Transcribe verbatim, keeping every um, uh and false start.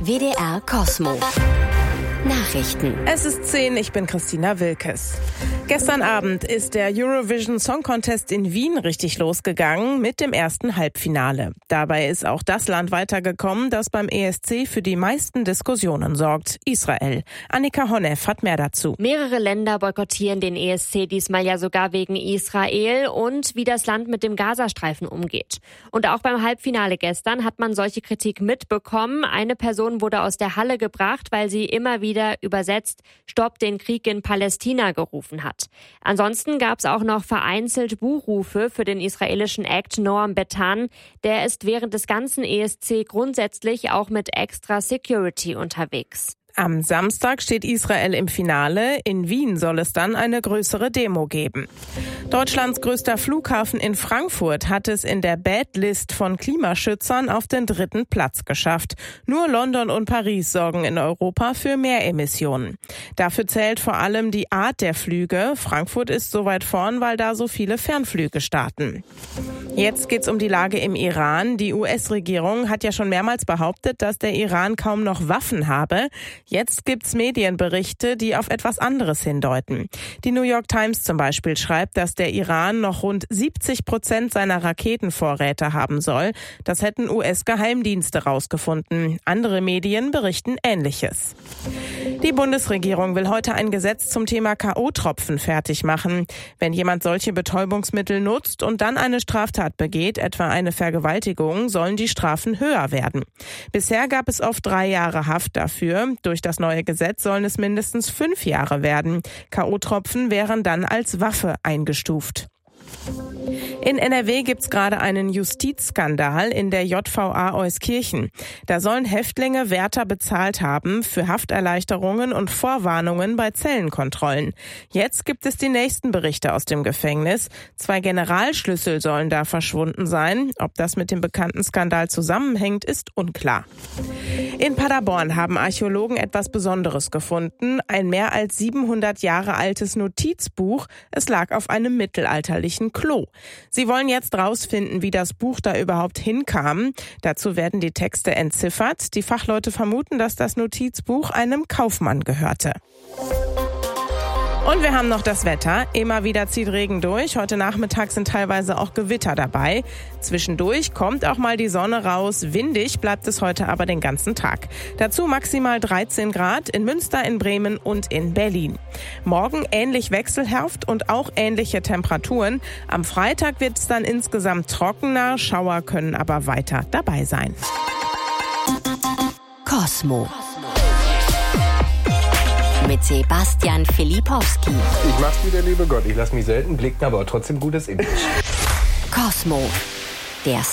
W D R Cosmo. Nachrichten. Es ist zehn, ich bin Christina Wilkes. Gestern Abend ist der Eurovision Song Contest in Wien richtig losgegangen mit dem ersten Halbfinale. Dabei ist auch das Land weitergekommen, das beim E S C für die meisten Diskussionen sorgt, Israel. Annika Honneff hat mehr dazu. Mehrere Länder boykottieren den E S C diesmal ja sogar wegen Israel und wie das Land mit dem Gazastreifen umgeht. Und auch beim Halbfinale gestern hat man solche Kritik mitbekommen. Eine Person wurde aus der Halle gebracht, weil sie immer wieder übersetzt Stopp den Krieg in Palästina gerufen hat. Ansonsten gab es auch noch vereinzelt Buhrufe für den israelischen Act Noam Betan. Der ist während des ganzen E S C grundsätzlich auch mit extra Security unterwegs. Am Samstag steht Israel im Finale. In Wien soll es dann eine größere Demo geben. Deutschlands größter Flughafen in Frankfurt hat es in der Bad List von Klimaschützern auf den dritten Platz geschafft. Nur London und Paris sorgen in Europa für mehr Emissionen. Dafür zählt vor allem die Art der Flüge. Frankfurt ist so weit vorn, weil da so viele Fernflüge starten. Jetzt geht's um die Lage im Iran. Die U S-Regierung hat ja schon mehrmals behauptet, dass der Iran kaum noch Waffen habe. Jetzt gibt's Medienberichte, die auf etwas anderes hindeuten. Die New York Times zum Beispiel schreibt, dass der Iran noch rund siebzig Prozent seiner Raketenvorräte haben soll. Das hätten U S-Geheimdienste rausgefunden. Andere Medien berichten Ähnliches. Die Bundesregierung will heute ein Gesetz zum Thema K O-Tropfen fertig machen. Wenn jemand solche Betäubungsmittel nutzt und dann eine Straftat begeht, etwa eine Vergewaltigung, sollen die Strafen höher werden. Bisher gab es oft drei Jahre Haft dafür. Durch das neue Gesetz sollen es mindestens fünf Jahre werden. K O-Tropfen wären dann als Waffe eingestuft. In N R W gibt's gerade einen Justizskandal in der J V A Euskirchen. Da sollen Häftlinge Wärter bezahlt haben für Hafterleichterungen und Vorwarnungen bei Zellenkontrollen. Jetzt gibt es die nächsten Berichte aus dem Gefängnis. Zwei Generalschlüssel sollen da verschwunden sein. Ob das mit dem bekannten Skandal zusammenhängt, ist unklar. In Paderborn haben Archäologen etwas Besonderes gefunden. Ein mehr als siebenhundert Jahre altes Notizbuch. Es lag auf einem mittelalterlichen Klo. Sie wollen jetzt rausfinden, wie das Buch da überhaupt hinkam. Dazu werden die Texte entziffert. Die Fachleute vermuten, dass das Notizbuch einem Kaufmann gehörte. Und wir haben noch das Wetter. Immer wieder zieht Regen durch. Heute Nachmittag sind teilweise auch Gewitter dabei. Zwischendurch kommt auch mal die Sonne raus. Windig bleibt es heute aber den ganzen Tag. Dazu maximal dreizehn Grad in Münster, in Bremen und in Berlin. Morgen ähnlich wechselhaft und auch ähnliche Temperaturen. Am Freitag wird es dann insgesamt trockener. Schauer können aber weiter dabei sein. Cosmo. Mit Sebastian Filipowski. Ich mach's wieder, liebe Gott. Ich lass mich selten blicken, aber trotzdem gutes Image. Cosmo. Der